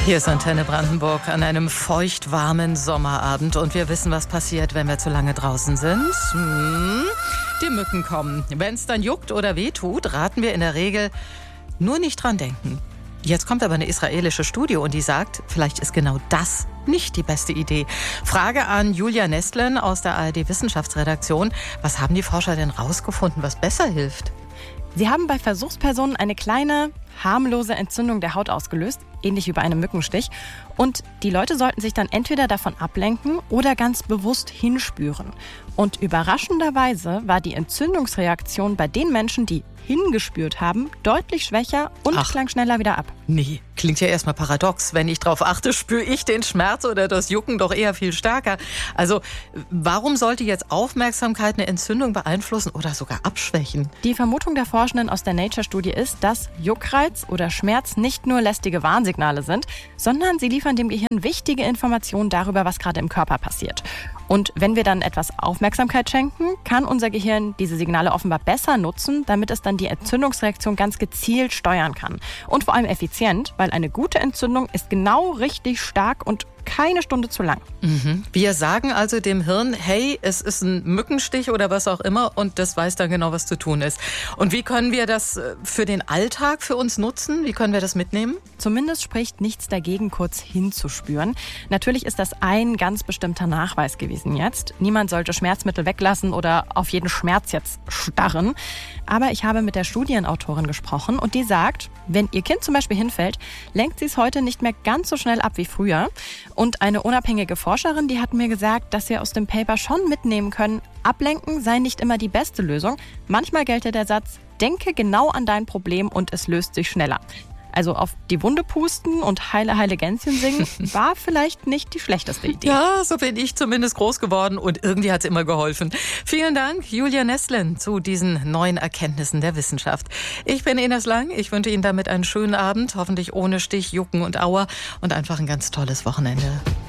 Hier ist Antenne Brandenburg an einem feuchtwarmen Sommerabend und wir wissen, was passiert, wenn wir zu lange draußen sind. Die Mücken kommen. Wenn es dann juckt oder wehtut, raten wir in der Regel nur nicht dran denken. Jetzt kommt aber eine israelische Studie und die sagt, vielleicht ist genau das nicht die beste Idee. Frage an Julia Nestlen aus der ARD-Wissenschaftsredaktion. Was haben die Forscher denn rausgefunden, was besser hilft? Sie haben bei Versuchspersonen eine kleine, harmlose Entzündung der Haut ausgelöst, ähnlich wie bei einem Mückenstich. Und die Leute sollten sich dann entweder davon ablenken oder ganz bewusst hinspüren. Und überraschenderweise war die Entzündungsreaktion bei den Menschen, die hingespürt haben, deutlich schwächer und klang schneller wieder ab. Nee, klingt ja erstmal paradox. Wenn ich drauf achte, spüre ich den Schmerz oder das Jucken doch eher viel stärker. Also, warum sollte jetzt Aufmerksamkeit eine Entzündung beeinflussen oder sogar abschwächen? Die Vermutung der Forschenden aus der Nature-Studie ist, dass Juckreiz oder Schmerz nicht nur lästige Warnsignale sind, sondern sie liefern dem Gehirn wichtige Informationen darüber, was gerade im Körper passiert. Und wenn wir dann etwas Aufmerksamkeit schenken, kann unser Gehirn diese Signale offenbar besser nutzen, damit es dann die Entzündungsreaktion ganz gezielt steuern kann. Und vor allem effizient, weil eine gute Entzündung ist genau richtig stark und keine Stunde zu lang. Wir sagen also dem Hirn, hey, es ist ein Mückenstich oder was auch immer und das weiß dann genau, was zu tun ist. Und wie können wir das für den Alltag für uns nutzen? Wie können wir das mitnehmen? Zumindest spricht nichts dagegen, kurz hinzuspüren. Natürlich ist das ein ganz bestimmter Nachweis gewesen jetzt. Niemand sollte Schmerzmittel weglassen oder auf jeden Schmerz jetzt starren. Aber ich habe mit der Studienautorin gesprochen und die sagt, wenn ihr Kind zum Beispiel hinfällt, lenkt sie es heute nicht mehr ganz so schnell ab wie früher. Und eine unabhängige Forscherin, die hat mir gesagt, dass wir aus dem Paper schon mitnehmen können, ablenken sei nicht immer die beste Lösung. Manchmal gelte der Satz, denke genau an dein Problem und es löst sich schneller. Also auf die Wunde pusten und Heile, Heile Gänschen singen war vielleicht nicht die schlechteste Idee. Ja, so bin ich zumindest groß geworden und irgendwie hat es immer geholfen. Vielen Dank, Julia Nestlen, zu diesen neuen Erkenntnissen der Wissenschaft. Ich bin Ines Lang, ich wünsche Ihnen damit einen schönen Abend, hoffentlich ohne Stich, Jucken und Aua und einfach ein ganz tolles Wochenende.